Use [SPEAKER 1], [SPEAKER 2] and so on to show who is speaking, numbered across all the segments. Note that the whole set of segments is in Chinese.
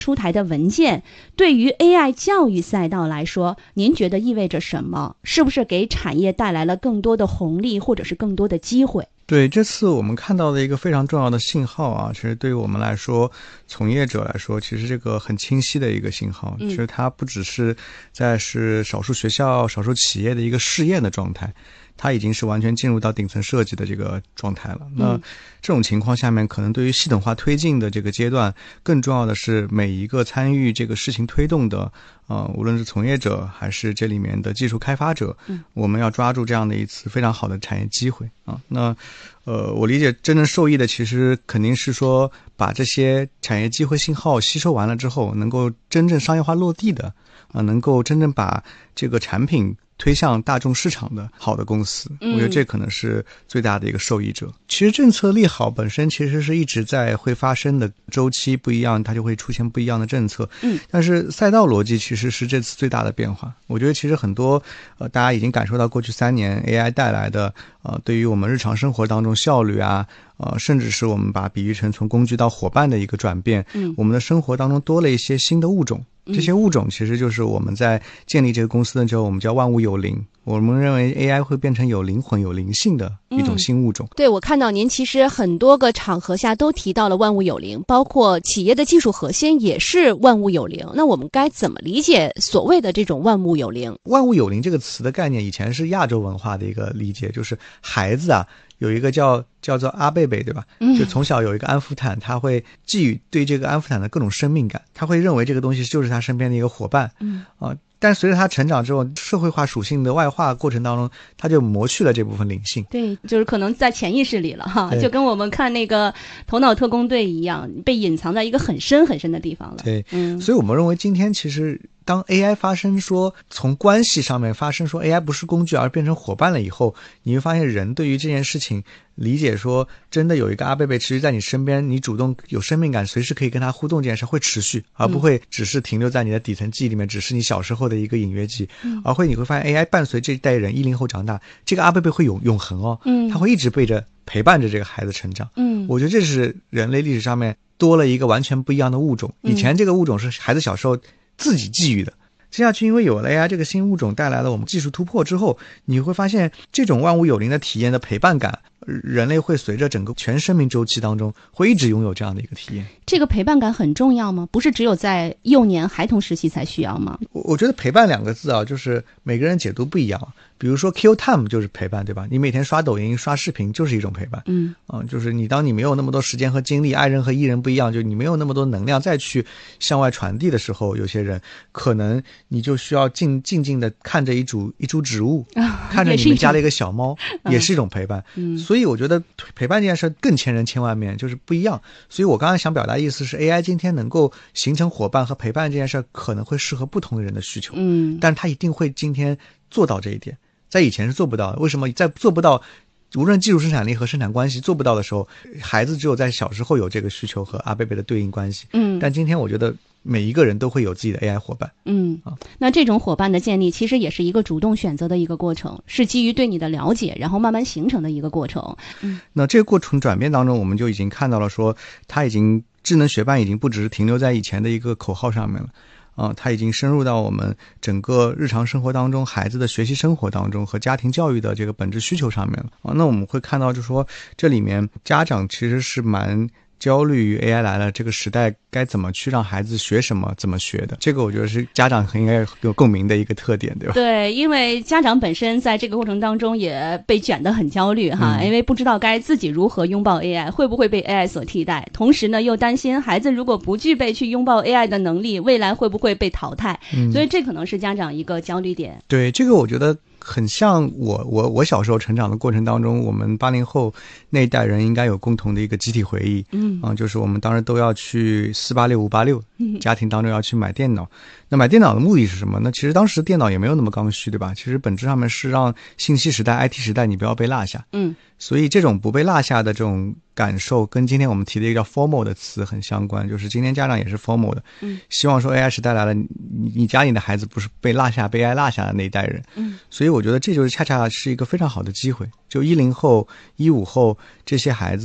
[SPEAKER 1] 出台的文件对于 AI 教育赛道来说，您觉得意味着什么？是不是给产业带来了更多的红利，或者是更多的机会？
[SPEAKER 2] 对，这次我们看到的一个非常重要的信号啊，其实对于我们来说，从业者来说，其实这个很清晰的一个信号，其实它不只是是少数学校、少数企业的一个试验的状态，它已经是完全进入到顶层设计的这个状态了。那这种情况下面，可能对于系统化推进的这个阶段，更重要的是每一个参与这个事情推动的无论是从业者还是这里面的技术开发者，我们要抓住这样的一次非常好的产业机会啊。那我理解真正受益的其实肯定是说把这些产业机会信号吸收完了之后，能够真正商业化落地的能够真正把这个产品推向大众市场的好的公司，我觉得这可能是最大的一个受益者。其实政策利好本身其实是一直在会发生的，周期不一样，它就会出现不一样的政策。但是赛道逻辑其实是这次最大的变化。我觉得其实很多大家已经感受到过去3年 AI 带来的对于我们日常生活当中效率啊，甚至是我们把比喻成从工具到伙伴的一个转变。我们的生活当中多了一些新的物种。这些物种其实就是我们在建立这个公司的时候，我们叫万物有灵。我们认为 AI 会变成有灵魂、有灵性的一种新物种。
[SPEAKER 1] 对，我看到您其实很多个场合下都提到了万物有灵，包括企业的技术核心也是万物有灵。那我们该怎么理解所谓的这种万物有灵？
[SPEAKER 2] 万物有灵这个词的概念以前是亚洲文化的一个理解，就是孩子啊有一个叫做阿贝贝，对吧？就从小有一个安抚毯，他会寄予对这个安抚毯的各种生命感，他会认为这个东西就是他身边的一个伙伴。但随着他成长之后，社会化属性的外化过程当中，他就磨去了这部分灵性。
[SPEAKER 1] 对，就是可能在潜意识里了哈，就跟我们看那个头脑特工队一样，被隐藏在一个很深很深的地方了。
[SPEAKER 2] 对，所以我们认为今天其实当 AI 发生说从关系上面发生说 AI 不是工具而变成伙伴了以后，你会发现人对于这件事情理解说真的有一个阿贝贝持续在你身边，你主动有生命感，随时可以跟他互动，这件事会持续，而不会只是停留在你的底层记忆里面，只是你小时候的一个隐约记忆，而你会发现 AI 伴随这一代人10后长大，这个阿贝贝会永恒哦，他会一直陪伴着这个孩子成长。我觉得这是人类历史上面多了一个完全不一样的物种。以前这个物种是孩子小时候自己寄予的，接下去因为有了 AI 这个新物种带来了我们技术突破之后，你会发现这种万物有灵的体验的陪伴感，人类会随着整个全生命周期当中会一直拥有这样的一个体验。
[SPEAKER 1] 这个陪伴感很重要吗？不是只有在幼年孩童时期才需要吗？
[SPEAKER 2] 我觉得陪伴2个字啊，就是每个人解读不一样。比如说 kill time 就是陪伴，对吧？你每天刷抖音刷视频就是一种陪伴。就是当你没有那么多时间和精力，爱人和艺人不一样，就你没有那么多能量再去向外传递的时候，有些人可能你就需要静静的看着一株植物，看着你们家的一个小猫，也是一种陪伴。所以我觉得陪伴这件事更千人千万面，就是不一样。所以我刚才想表达的意思是 AI 今天能够形成伙伴和陪伴这件事可能会适合不同的人的需求，但它一定会今天做到这一点，在以前是做不到的。为什么在做不到，无论技术生产力和生产关系做不到的时候，孩子只有在小时候有这个需求和阿贝贝的对应关系。但今天我觉得每一个人都会有自己的 AI 伙伴。
[SPEAKER 1] 那这种伙伴的建立其实也是一个主动选择的一个过程，是基于对你的了解然后慢慢形成的一个过程。
[SPEAKER 2] 那这个过程转变当中，我们就已经看到了说它已经智能学伴已经不只是停留在以前的一个口号上面了。它已经深入到我们整个日常生活当中，孩子的学习生活当中和家庭教育的这个本质需求上面了。那我们会看到就是说这里面家长其实是蛮焦虑于 AI 来了这个时代该怎么去让孩子学什么怎么学的，这个我觉得是家长应该有共鸣的一个特点，对吧？
[SPEAKER 1] 对，因为家长本身在这个过程当中也被卷得很焦虑哈，因为不知道该自己如何拥抱 AI， 会不会被 AI 所替代，同时呢又担心孩子如果不具备去拥抱 AI 的能力，未来会不会被淘汰，所以这可能是家长一个焦虑点。
[SPEAKER 2] 对，这个我觉得很像我小时候成长的过程当中，我们80后那一代人应该有共同的一个集体回忆。就是我们当时都要去486、586，家庭当中要去买电脑。那买电脑的目的是什么？那其实当时电脑也没有那么刚需，对吧？其实本质上面是让信息时代、IT 时代你不要被落下。所以这种不被落下的这种感受，跟今天我们提的一个叫 FOMO 的词很相关，就是今天家长也是 FOMO 的，希望说 AI 时代来了，你家里的孩子不是被落下、被 AI 落下的那一代人。所以我觉得这就是恰恰是一个非常好的机会，就10后、15后这些孩子，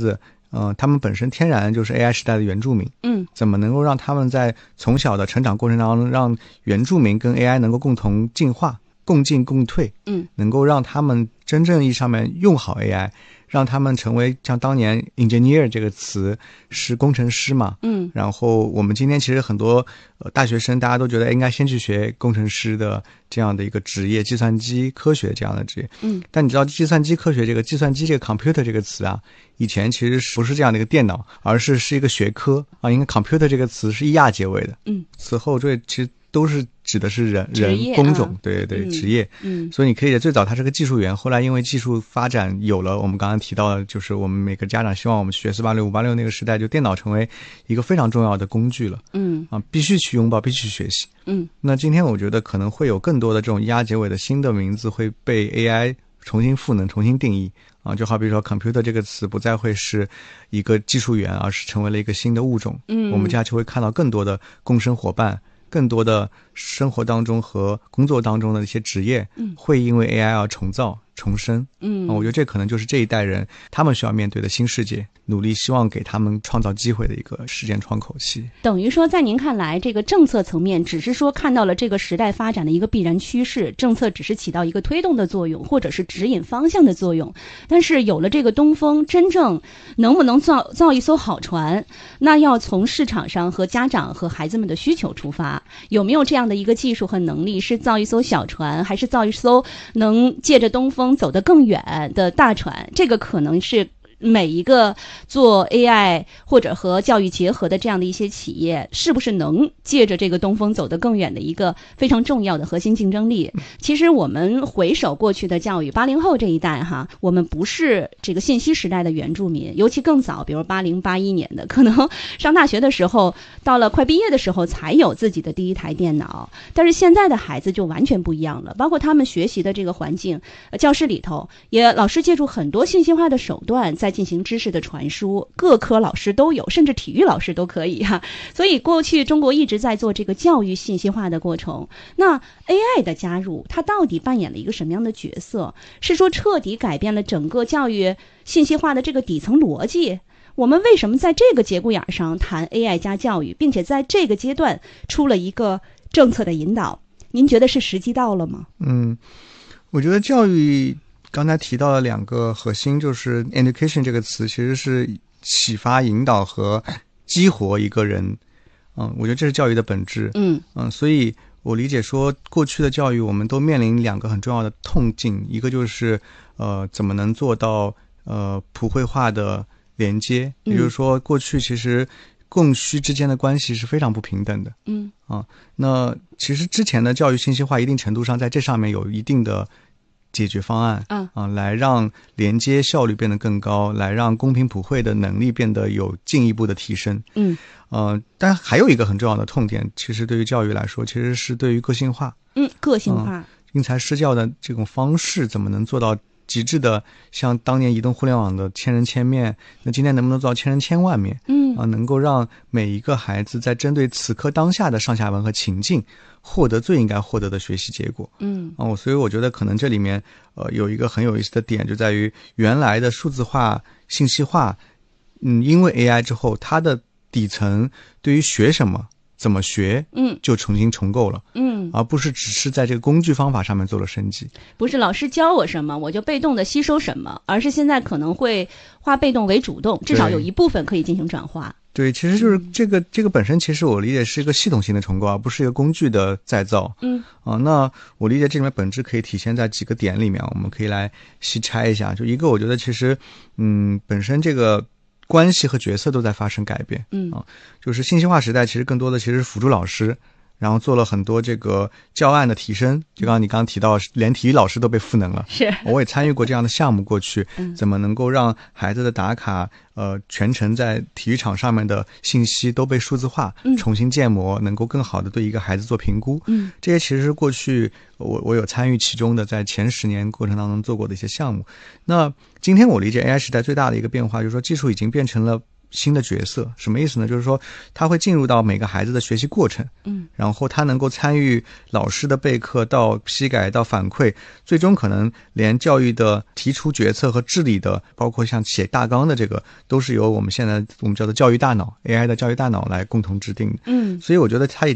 [SPEAKER 2] 他们本身天然就是 AI 时代的原住民，怎么能够让他们在从小的成长过程当中，让原住民跟 AI 能够共同进化、共进共退，能够让他们真正意义上面用好 AI，让他们成为像当年 engineer 这个词是工程师嘛，然后我们今天其实很多大学生大家都觉得应该先去学工程师的这样的一个职业，计算机科学这样的职业，但你知道计算机科学这个计算机这个 computer 这个词啊，以前其实不是这样的一个电脑，而是一个学科啊，因为 computer 这个词是ER结尾的，此后这其实都是指的是人工种，对，职业，所以你可以最早它是个技术员，后来因为技术发展有了我们刚刚提到的，就是我们每个家长希望我们学486、586那个时代，就电脑成为一个非常重要的工具了，必须去拥抱，必须去学习，那今天我觉得可能会有更多的这种ER结尾的新的名字会被 AI 重新赋能、重新定义啊，就好比说 computer 这个词不再会是一个技术员，而是成为了一个新的物种，我们接下来就会看到更多的共生伙伴，更多的生活当中和工作当中的一些职业，会因为 AI 而重造重生，我觉得这可能就是这一代人他们需要面对的新世界，努力希望给他们创造机会的一个时间窗口期。
[SPEAKER 1] 等于说在您看来，这个政策层面只是说看到了这个时代发展的一个必然趋势，政策只是起到一个推动的作用，或者是指引方向的作用，但是有了这个东风，真正能不能造一艘好船，那要从市场上和家长和孩子们的需求出发，有没有这样的一个技术和能力，是造一艘小船，还是造一艘能借着东风走得更远的大船，这个可能是每一个做 AI 或者和教育结合的这样的一些企业，是不是能借着这个东风走得更远的一个非常重要的核心竞争力。其实我们回首过去的教育，80后这一代哈，我们不是这个信息时代的原住民，尤其更早，比如80、81年的，可能上大学的时候，到了快毕业的时候才有自己的第一台电脑。但是现在的孩子就完全不一样了，包括他们学习的这个环境，教室里头也老师借助很多信息化的手段在进行知识的传输，各科老师都有，甚至体育老师都可以哈。所以过去中国一直在做这个教育信息化的过程。那 AI 的加入，它到底扮演了一个什么样的角色？是说彻底改变了整个教育信息化的这个底层逻辑？我们为什么在这个节骨眼上谈 AI 加教育，并且在这个阶段出了一个政策的引导？您觉得是时机到了吗？
[SPEAKER 2] 我觉得教育刚才提到了两个核心，就是 education 这个词其实是启发、引导和激活一个人，我觉得这是教育的本质，所以我理解说过去的教育我们都面临两个很重要的痛境，一个就是怎么能做到普惠化的连接，也就是说过去其实供需之间的关系是非常不平等的，那其实之前的教育信息化一定程度上在这上面有一定的解决方案，来让连接效率变得更高，来让公平普惠的能力变得有进一步的提升，但还有一个很重要的痛点，其实对于教育来说，其实是对于个性化，
[SPEAKER 1] 个性化，
[SPEAKER 2] 因材施教的这种方式怎么能做到极致的，像当年移动互联网的千人千面，那今天能不能做到千人千万面？能够让每一个孩子在针对此刻当下的上下文和情境，获得最应该获得的学习结果。所以我觉得可能这里面有一个很有意思的点，就在于原来的数字化、信息化，因为 AI 之后，它的底层对于学什么、怎么学，就重新重构了，而不是只是在这个工具方法上面做了升级。
[SPEAKER 1] 不是老师教我什么，我就被动的吸收什么，而是现在可能会化被动为主动，至少有一部分可以进行转化。
[SPEAKER 2] 对，其实就是这个本身，其实我理解是一个系统性的重构，而不是一个工具的再造。那我理解这里面本质可以体现在几个点里面，我们可以来细拆一下。就一个，我觉得其实，本身这个关系和角色都在发生改变。就是信息化时代，其实更多的其实是辅助老师，然后做了很多这个教案的提升，就刚刚你刚刚提到，连体育老师都被赋能了。
[SPEAKER 1] 是，
[SPEAKER 2] 我也参与过这样的项目，过去怎么能够让孩子的打卡，全程在体育场上面的信息都被数字化，重新建模，能够更好的对一个孩子做评估。这些其实是过去我有参与其中的，在前10年过程当中做过的一些项目。那今天我理解 AI 时代最大的一个变化，就是说技术已经变成了新的角色。什么意思呢？就是说他会进入到每个孩子的学习过程，然后他能够参与老师的备课到批改到反馈，最终可能连教育的提出决策和治理的，包括像写大纲的这个，都是由我们现在我们叫做教育大脑 AI 的教育大脑来共同制定的。所以我觉得它已